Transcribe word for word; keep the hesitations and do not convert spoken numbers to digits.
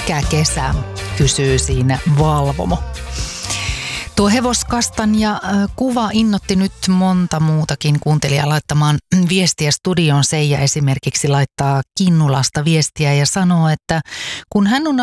mikä kesä, kysyy siinä Valvomo. Tuo hevoskastan ja kuva innotti nyt monta muutakin kuuntelijaa laittamaan viestiä studioon. Seija esimerkiksi laittaa Kinnulasta viestiä ja sanoo, että kun hän on